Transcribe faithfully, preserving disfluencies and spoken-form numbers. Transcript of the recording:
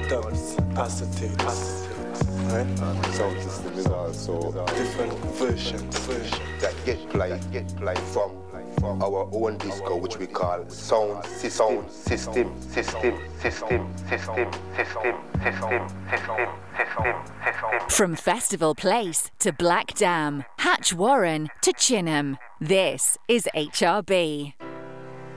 dubs, acetates, right? Sound system is also Different versions, versions. that get played, get played from, from our own disco, which we call sound system, system, system, system, system, system, system, system, system, system. From Festival Place to Black Dam, Hatch Warren to Chinham, this is H R B.